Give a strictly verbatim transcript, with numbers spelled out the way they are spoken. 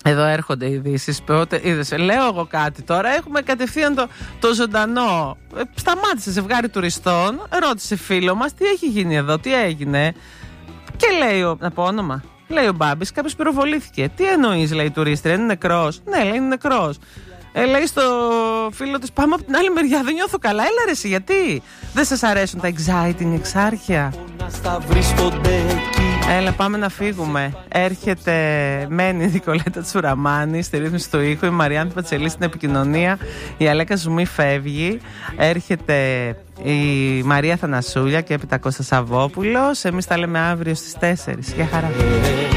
Εδώ έρχονται οι ειδήσεις. Είδες, λέω εγώ κάτι τώρα. Έχουμε κατευθείαν το, το ζωντανό. Ε, σταμάτησε ζευγάρι τουριστών. Ρώτησε φίλο μας τι έχει γίνει εδώ, τι έγινε. Και λέει, ο, να πω όνομα. Λέει ο Μπάμπης, κάποιος πυροβολήθηκε. Τι εννοείς, λέει η τουρίστρια, είναι νεκρός? Ναι, λέει είναι νεκρός. Ε, λέει στο φίλο της, πάμε από την άλλη μεριά, δεν νιώθω καλά. Έλα ρε εσύ, γιατί δεν σας αρέσουν τα exciting εξάρχεια? Έλα, πάμε να φύγουμε. Έρχεται, μένει η Νικολέτα Τσουραμάνη στη ρύθμιση του ήχου, η Μαριάννη Πατσελή στην επικοινωνία, η Αλέκα Ζουμί φεύγει, έρχεται η Μαρία Θανασούλια και έπειτα Κώστας Σαββόπουλος. Εμείς τα λέμε αύριο στις τέσσερις. Γεια χαρά.